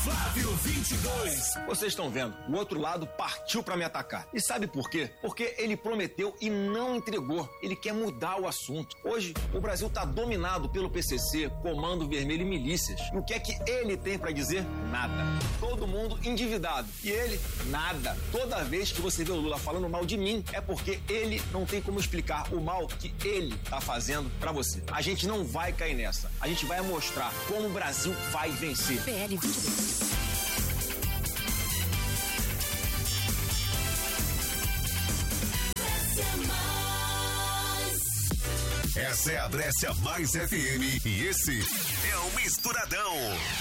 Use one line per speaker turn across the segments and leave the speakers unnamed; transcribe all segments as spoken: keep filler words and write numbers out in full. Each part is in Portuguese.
Flávio vinte e dois.
Vocês estão vendo, o outro lado partiu pra me atacar. E sabe por quê? Porque ele prometeu e não entregou. Ele quer mudar o assunto. Hoje, o Brasil tá dominado pelo P C C, Comando Vermelho e milícias. E o que é que ele tem pra dizer? Nada. Todo mundo endividado. E ele, nada. Toda vez que você vê o Lula falando mal de mim, é porque ele não tem como explicar o mal que ele tá fazendo pra você. A gente não vai cair nessa. A gente vai mostrar como o Brasil vai vencer.
P L vinte e dois.
Essa é a Brescia Mais F M e esse é o Misturadão.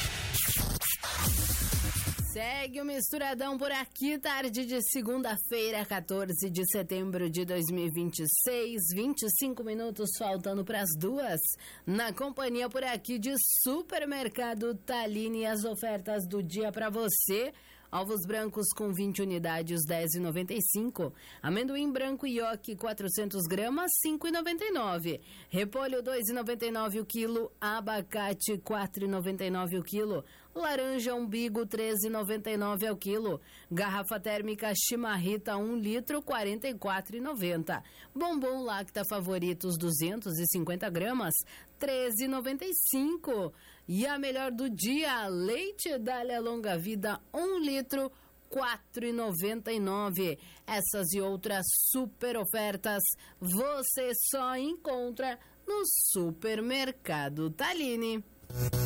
Segue o Misturadão por aqui, tarde de segunda-feira, quatorze de setembro de dois mil e vinte e seis, vinte e cinco minutos faltando para as duas. Na companhia por aqui de Supermercado Tallini, as ofertas do dia para você. Ovos brancos com vinte unidades, dez reais e noventa e cinco centavos. Amendoim branco Yoki, quatrocentos gramas, cinco reais e noventa e nove centavos. Repolho, dois reais e noventa e nove centavos o quilo. Abacate, quatro reais e noventa e nove centavos o quilo. Laranja umbigo, treze reais e noventa e nove centavos ao quilo. Garrafa térmica Chimarrita, um litro, quarenta e quatro reais e noventa centavos. Bombom Lacta Favoritos, duzentos e cinquenta gramas, treze reais e noventa e cinco centavos. E a melhor do dia, leite Dália Longa Vida, um litro, quatro reais e noventa e nove centavos. Essas e outras super ofertas você só encontra no Supermercado Tallini.